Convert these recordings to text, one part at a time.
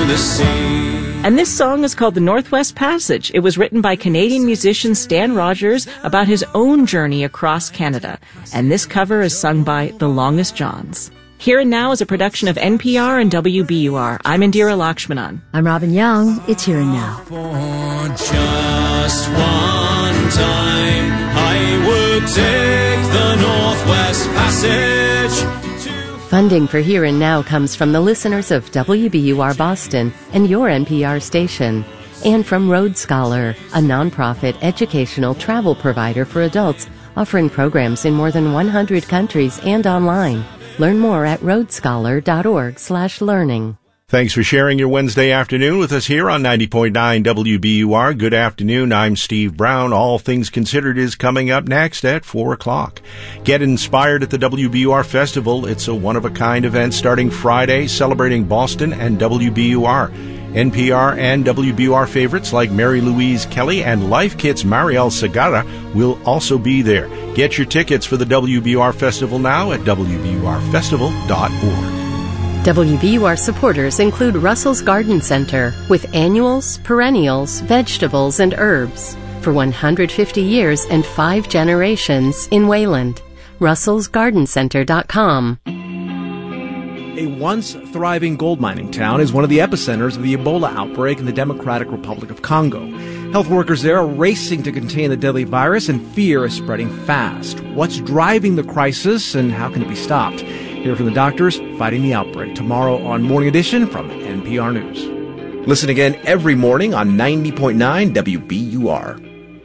the sea. And this song is called The Northwest Passage. It was written by Canadian musician Stan Rogers about his own journey across Canada. And this cover is sung by The Longest Johns. Here and Now is a production of NPR and WBUR. I'm Indira Lakshmanan. I'm Robin Young. It's Here and Now. For just one time, I would take the Northwest Passage. Funding for Here and Now comes from the listeners of WBUR Boston and your NPR station, and from Road Scholar, a nonprofit educational travel provider for adults offering programs in more than 100 countries and online. Learn more at roadscholar.org/learning. Thanks for sharing your Wednesday afternoon with us here on 90.9 WBUR. Good afternoon. I'm Steve Brown. All Things Considered is coming up next at 4 o'clock. Get inspired at the WBUR Festival. It's a one-of-a-kind event starting Friday, celebrating Boston and WBUR. NPR and WBUR favorites like Mary Louise Kelly and Life Kit's Marielle Segarra will also be there. Get your tickets for the WBUR Festival now at wburfestival.org. WBUR supporters include Russell's Garden Center with annuals, perennials, vegetables, and herbs for 150 years and 5 generations in Wayland. russellsgardencenter.com. A once thriving gold mining town is one of the epicenters of the Ebola outbreak in the Democratic Republic of Congo. Health workers there are racing to contain the deadly virus, and fear is spreading fast. What's driving the crisis, and how can it be stopped? Hear from the doctors fighting the outbreak tomorrow on Morning Edition from NPR News. Listen again every morning on 90.9 WBUR.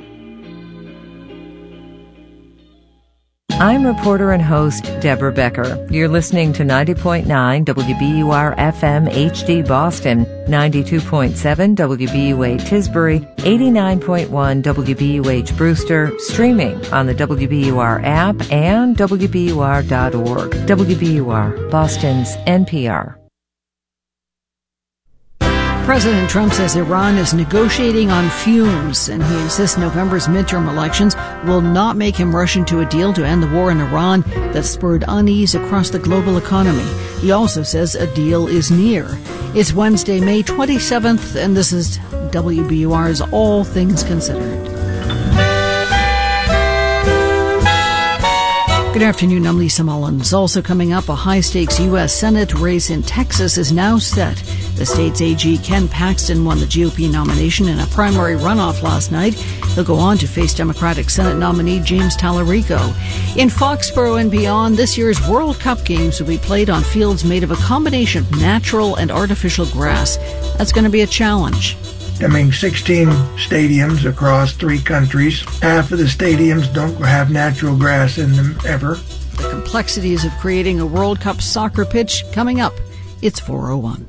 I'm reporter and host Deborah Becker. You're listening to 90.9 WBUR FM HD Boston, 92.7 WBUA Tisbury, 89.1 WBUH Brewster, streaming on the WBUR app and WBUR.org. WBUR, Boston's NPR. President Trump says Iran is negotiating on fumes, and he insists November's midterm elections will not make him rush into a deal to end the war in Iran that spurred unease across the global economy. He also says a deal is near. It's Wednesday, May 27th, and this is WBUR's All Things Considered. Good afternoon, I'm Lisa Mullins. Also coming up, a high-stakes U.S. Senate race in Texas is now set. The state's AG, Ken Paxton, won the GOP nomination in a primary runoff last night. He'll go on to face Democratic Senate nominee James Tallarico. In Foxborough and beyond, this year's World Cup games will be played on fields made of a combination of natural and artificial grass. That's going to be a challenge. 16 stadiums across 3 countries. Half of the stadiums don't have natural grass in them ever. The complexities of creating a World Cup soccer pitch coming up. It's 4:01.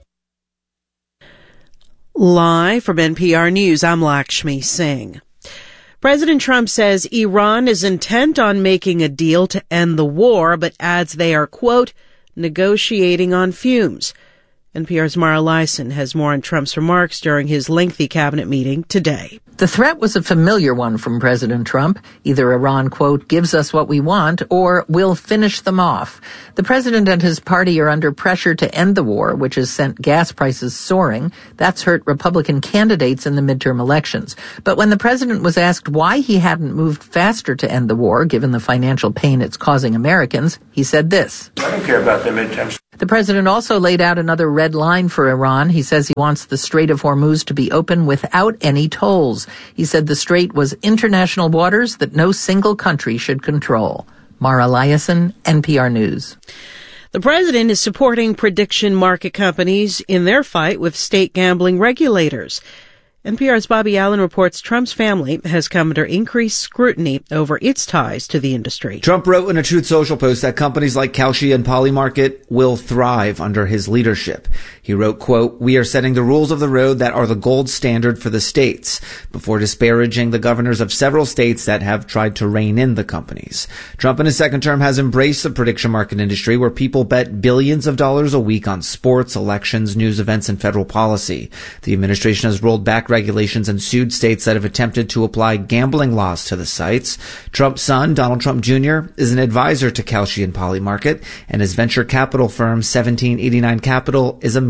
Live from NPR News, I'm Lakshmi Singh. President Trump says Iran is intent on making a deal to end the war, but adds they are, quote, negotiating on fumes. NPR's Mara Leisen has more on Trump's remarks during his lengthy cabinet meeting today. The threat was a familiar one from President Trump. Either Iran, quote, gives us what we want, or we'll finish them off. The president and his party are under pressure to end the war, which has sent gas prices soaring. That's hurt Republican candidates in the midterm elections. But when the president was asked why he hadn't moved faster to end the war, given the financial pain it's causing Americans, he said this. I don't care about the midterms. The president also laid out another red line for Iran. He says he wants the Strait of Hormuz to be open without any tolls. He said the strait was international waters that no single country should control. Mara Liasson, NPR News. The president is supporting prediction market companies in their fight with state gambling regulators. NPR's Bobby Allen reports Trump's family has come under increased scrutiny over its ties to the industry. Trump wrote in a Truth Social post that companies like Kalshi and Polymarket will thrive under his leadership. He wrote, quote, "We are setting the rules of the road that are the gold standard for the states," before disparaging the governors of several states that have tried to rein in the companies. Trump in his second term has embraced the prediction market industry where people bet billions of dollars a week on sports, elections, news events, and federal policy. The administration has rolled back regulations and sued states that have attempted to apply gambling laws to the sites. Trump's son, Donald Trump Jr., is an advisor to Kalshi and Polymarket, and his venture capital firm 1789 Capital is a major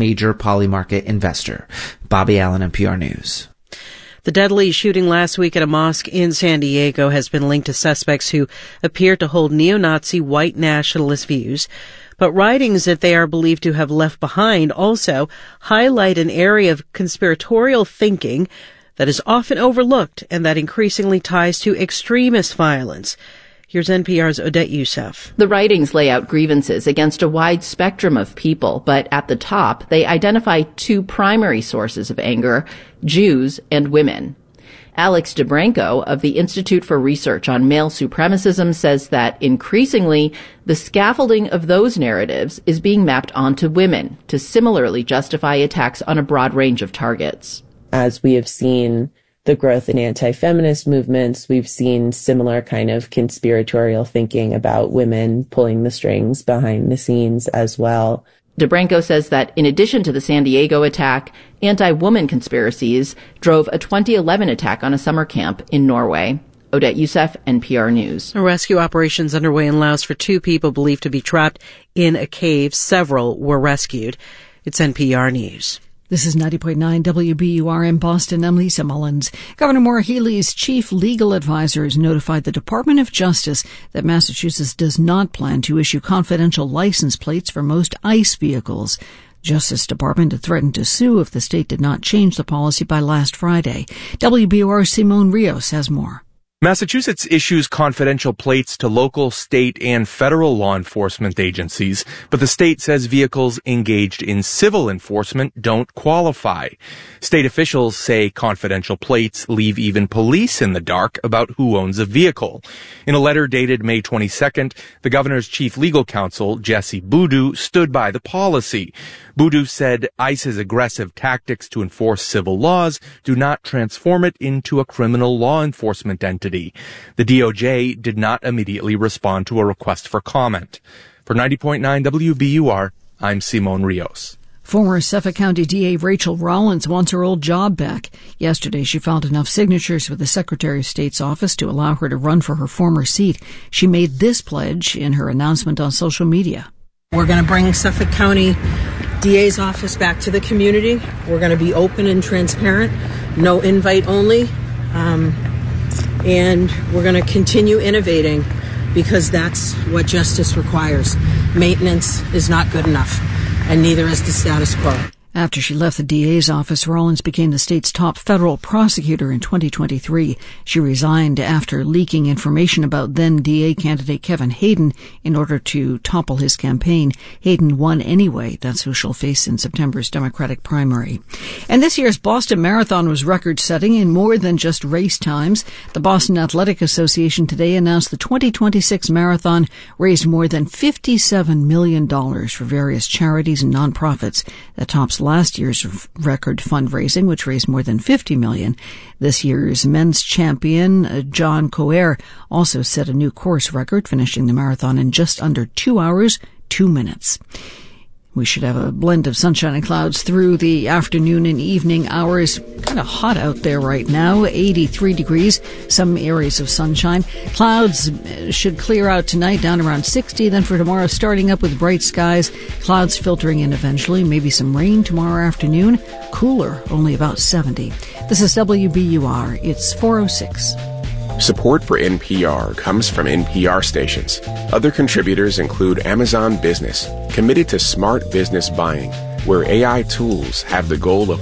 major Polymarket investor. Bobby Allen, NPR News. The deadly shooting last week at a mosque in San Diego has been linked to suspects who appear to hold neo-Nazi white nationalist views. But writings that they are believed to have left behind also highlight an area of conspiratorial thinking that is often overlooked and that increasingly ties to extremist violence. Here's NPR's Odette Yousef. The writings lay out grievances against a wide spectrum of people, but at the top, they identify two primary sources of anger, Jews and women. Alex DeBranco of the Institute for Research on Male Supremacism says that increasingly, the scaffolding of those narratives is being mapped onto women to similarly justify attacks on a broad range of targets. As we have seen the growth in anti-feminist movements, we've seen similar kind of conspiratorial thinking about women pulling the strings behind the scenes as well. DeBranco says that in addition to the San Diego attack, anti-woman conspiracies drove a 2011 attack on a summer camp in Norway. Odette Yousef, NPR News. A rescue operation's underway in Laos for two people believed to be trapped in a cave. Several were rescued. It's NPR News. This is 90.9 WBUR in Boston. I'm Lisa Mullins. Governor Maura Healey's chief legal advisor has notified the Department of Justice that Massachusetts does not plan to issue confidential license plates for most ICE vehicles. Justice Department had threatened to sue if the state did not change the policy by last Friday. WBUR's Simone Rios has more. Massachusetts issues confidential plates to local, state, and federal law enforcement agencies, but the state says vehicles engaged in civil enforcement don't qualify. State officials say confidential plates leave even police in the dark about who owns a vehicle. In a letter dated May 22nd, the governor's chief legal counsel, Jesse Boudou, stood by the policy. Boudou said ICE's aggressive tactics to enforce civil laws do not transform it into a criminal law enforcement entity. The DOJ did not immediately respond to a request for comment. For 90.9 WBUR, I'm Simone Rios. Former Suffolk County DA Rachel Rollins wants her old job back. Yesterday, she found enough signatures with the Secretary of State's office to allow her to run for her former seat. She made this pledge in her announcement on social media. We're going to bring Suffolk County DA's office back to the community. We're going to be open and transparent, no invite only. And we're going to continue innovating because that's what justice requires. Maintenance is not good enough, and neither is the status quo. After she left the DA's office, Rollins became the state's top federal prosecutor in 2023. She resigned after leaking information about then DA candidate Kevin Hayden in order to topple his campaign. Hayden won anyway. That's who she'll face in September's Democratic primary. And this year's Boston Marathon was record-setting in more than just race times. The Boston Athletic Association today announced the 2026 marathon raised more than $57 million for various charities and nonprofits. That tops last year's record fundraising, which raised more than $50 million. This year's men's champion, John Coer, also set a new course record, finishing the marathon in just under 2 hours, 2 minutes. We should have a blend of sunshine and clouds through the afternoon and evening hours. Kind of hot out there right now, 83 degrees, some areas of sunshine. Clouds should clear out tonight, down around 60. Then for tomorrow, starting up with bright skies, clouds filtering in eventually. Maybe some rain tomorrow afternoon. Cooler, only about 70. This is WBUR. It's 4:06. Support for NPR comes from NPR stations. Other contributors include Amazon Business, committed to smart business buying, where AI tools have the goal of